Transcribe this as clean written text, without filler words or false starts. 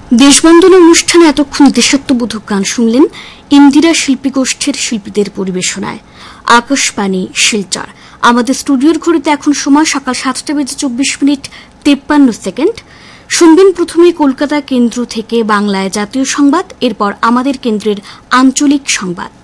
দেশবন্ধন অনুষ্ঠানে এতক্ষণ দেশাত্মবোধক গান শুনলেন ইন্দিরা শিল্পী গোষ্ঠীর শিল্পীদের পরিবেশনায়। আকাশবাণী শিলচর। আমাদের স্টুডিওর ঘড়িতে এখন সময় সকাল 7:24 শুনবেন প্রথমে কলকাতা কেন্দ্র থেকে বাংলায় জাতীয় সংবাদ, এরপর আমাদের কেন্দ্রের আঞ্চলিক সংবাদ।